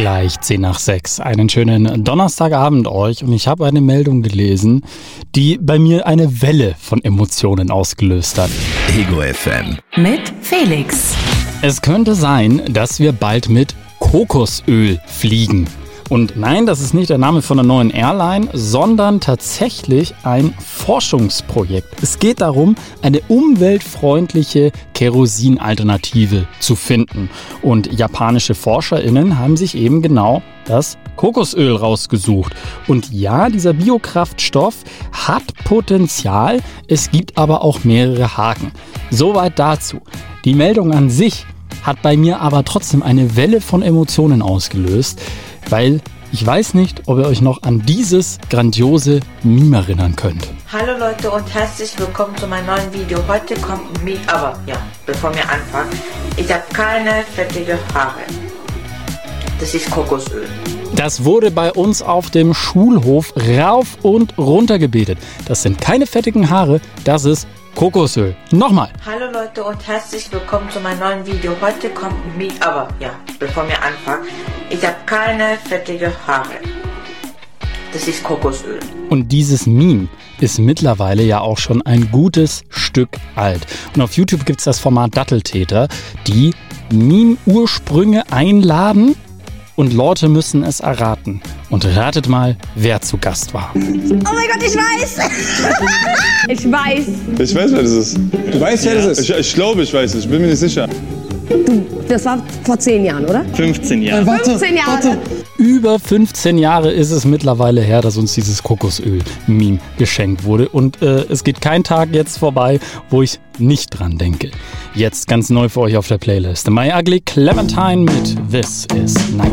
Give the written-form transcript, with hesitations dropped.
Gleich 5:10. Einen schönen Donnerstagabend euch. Und ich habe eine Meldung gelesen, die bei mir eine Welle von Emotionen ausgelöst hat. Ego FM. Mit Felix. Es könnte sein, dass wir bald mit Kokosöl fliegen. Und nein, das ist nicht der Name von einer neuen Airline, sondern tatsächlich ein Forschungsprojekt. Es geht darum, eine umweltfreundliche Kerosin-Alternative zu finden. Und japanische ForscherInnen haben sich eben genau das Kokosöl rausgesucht. Und ja, dieser Biokraftstoff hat Potenzial, es gibt aber auch mehrere Haken. Soweit dazu. Die Meldung an sich hat bei mir aber trotzdem eine Welle von Emotionen ausgelöst, weil ich weiß nicht, ob ihr euch noch an dieses grandiose Meme erinnern könnt. Hallo Leute und herzlich willkommen zu meinem neuen Video. Heute kommt ein Meme, aber ja, bevor wir anfangen, ich habe keine fettige Haare. Das ist Kokosöl. Das wurde bei uns auf dem Schulhof rauf und runter gebetet. Das sind keine fettigen Haare, das ist Kokosöl. Nochmal. Hallo Leute und herzlich willkommen zu meinem neuen Video. Heute kommt ein Meme, aber ja, bevor wir anfangen, ich habe keine fettige Haare. Das ist Kokosöl. Und dieses Meme ist mittlerweile ja auch schon ein gutes Stück alt. Und auf YouTube gibt es das Format Datteltäter, die Meme-Ursprünge einladen und Leute müssen es erraten. Und ratet mal, wer zu Gast war. Oh mein Gott, ich weiß! Ich weiß. Ich weiß, wer das ist. Du weißt, wer das ist? Ich glaube, ich weiß es. Ich bin mir nicht sicher. Das war vor 10 Jahren, oder? 15 Jahre. 15 Jahre. Über 15 Jahre ist es mittlerweile her, dass uns dieses Kokosöl-Meme geschenkt wurde. Und es geht kein Tag jetzt vorbei, wo ich nicht dran denke. Jetzt ganz neu für euch auf der Playlist. My Ugly Clementine mit This Is Nice.